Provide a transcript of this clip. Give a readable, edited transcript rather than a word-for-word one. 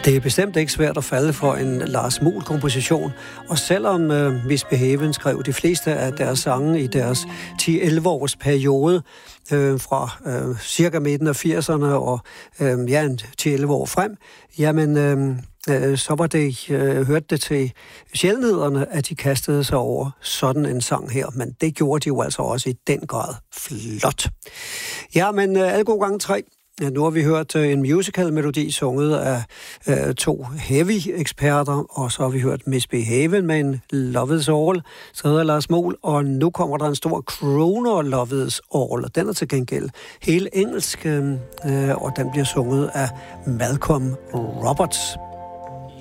Det er bestemt ikke svært at falde for en Lars Muhl-komposition, og selvom Misbehaven skrev de fleste af deres sange i deres 10-11 års periode, fra cirka midten af 80'erne og 10-11 år frem, jamen så var det, hørte det til sjældenhederne, at de kastede sig over sådan en sang her, men det gjorde de jo altså også i den grad flot. Ja, men alle gode gange 3. Ja, nu har vi hørt en musical-melodi sunget af 2 heavy-eksperter, og så har vi hørt Misbehaven med en Love Is All, så hedder Lars Muhl, og nu kommer der en stor crooner, Love Is All, og den er til gengæld helt engelsk, og den bliver sunget af Malcolm Roberts.